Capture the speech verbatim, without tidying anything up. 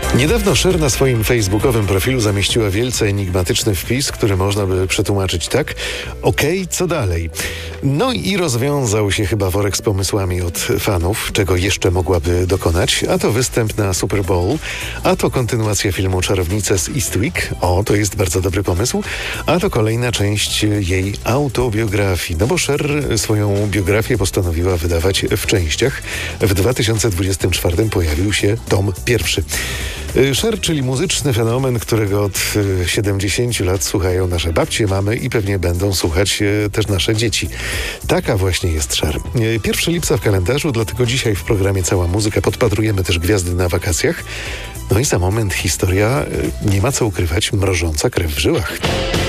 Niedawno Cher na swoim facebookowym profilu zamieściła wielce enigmatyczny wpis, który można by przetłumaczyć tak: okej, co dalej? No i rozwiązał się chyba worek z pomysłami od fanów, czego jeszcze mogłaby dokonać, a to występ na Super Bowl, a to kontynuacja filmu Czarownice z Eastwick, o, to jest bardzo dobry pomysł, a to kolejna część jej autobiografii, no bo Cher swoją biografię postanowiła wydawać w częściach. W dwa tysiące dwudziestym czwartym pojawił się tom pierwszy. Cher, czyli muzyczny fenomen, którego od siedemdziesięciu lat słuchają nasze babcie, mamy i pewnie będą słuchać też nasze dzieci. Taka właśnie jest Cher. pierwszego lipca w kalendarzu, dlatego dzisiaj w programie Cała Muzyka podpatrujemy też gwiazdy na wakacjach. No i za moment historia, nie ma co ukrywać, mrożąca krew w żyłach.